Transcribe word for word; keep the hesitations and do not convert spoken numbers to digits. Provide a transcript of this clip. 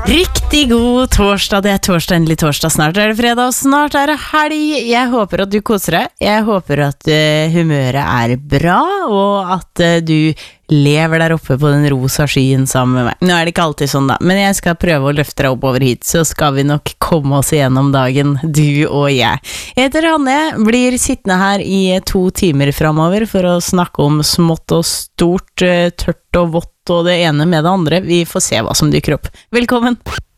Riktig god torsdag, det er torsdag, endelig torsdag, snart er det fredag, og snart er det helg. Jeg håper at du koser deg, jeg håper at uh, humøret er bra, og at uh, du lever der oppe på den rosa skyen sammen med meg. Nå er det ikke alltid sånn da, men jeg skal prøve å løfte deg opp over hit, så skal vi nok komme oss igjennom dagen, du og jeg. Jeg heter Hanne, blir sittende her i to timer fremover for å snakke om smått og stort, uh, tørt og vått, og det ene med det andre. Vi får se hva som dykker opp. Velkommen!